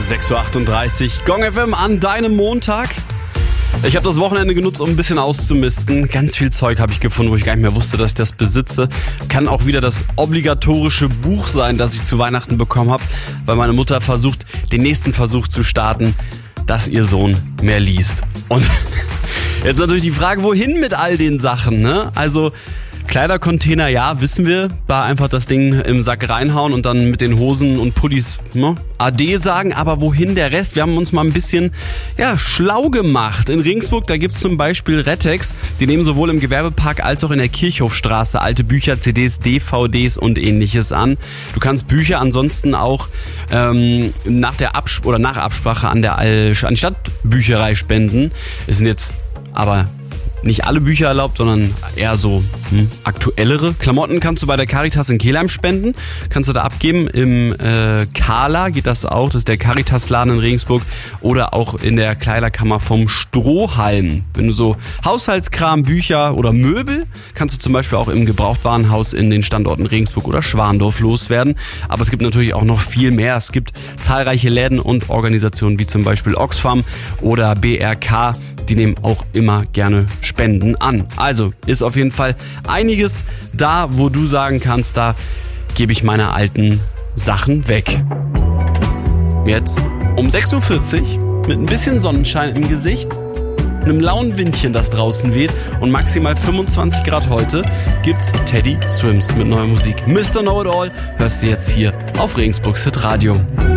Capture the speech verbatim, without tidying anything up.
sechs Uhr achtunddreißig, Gong F M an deinem Montag. Ich habe das Wochenende genutzt, um ein bisschen auszumisten. Ganz viel Zeug habe ich gefunden, wo ich gar nicht mehr wusste, dass ich das besitze. Kann auch wieder das obligatorische Buch sein, das ich zu Weihnachten bekommen habe, weil meine Mutter versucht, den nächsten Versuch zu starten, dass ihr Sohn mehr liest. Und jetzt natürlich die Frage, wohin mit all den Sachen, ne? Also Kleidercontainer, ja, wissen wir, da einfach das Ding im Sack reinhauen und dann mit den Hosen und Pullis, ne, Ade sagen, aber wohin der Rest? Wir haben uns mal ein bisschen, ja, schlau gemacht. In Regensburg, da gibt's zum Beispiel Rettex, die nehmen sowohl im Gewerbepark als auch in der Kirchhofstraße alte Bücher, C Ds, D V Ds und ähnliches an. Du kannst Bücher ansonsten auch ähm, nach der Abs- oder nach Absprache an der Al- an die Stadtbücherei spenden. Es sind jetzt aber nicht alle Bücher erlaubt, sondern eher so hm, aktuellere. Klamotten kannst du bei der Caritas in Kelheim spenden. Kannst du da abgeben. Im äh, Kala geht das auch. Das ist der Caritas-Laden in Regensburg. Oder auch in der Kleiderkammer vom Strohhalm. Wenn du so Haushaltskram, Bücher oder Möbel, kannst du zum Beispiel auch im Gebrauchtwarenhaus in den Standorten Regensburg oder Schwandorf loswerden. Aber es gibt natürlich auch noch viel mehr. Es gibt zahlreiche Läden und Organisationen wie zum Beispiel Oxfam oder B R K. Die nehmen auch immer gerne Spenden an. Also ist auf jeden Fall einiges da, wo du sagen kannst, da gebe ich meine alten Sachen weg. Jetzt um sechs Uhr vierzig mit ein bisschen Sonnenschein im Gesicht, einem lauen Windchen, das draußen weht und maximal fünfundzwanzig Grad heute, gibt's Teddy Swims mit neuer Musik. Mister Know It All hörst du jetzt hier auf Regensburgs Hit Radio.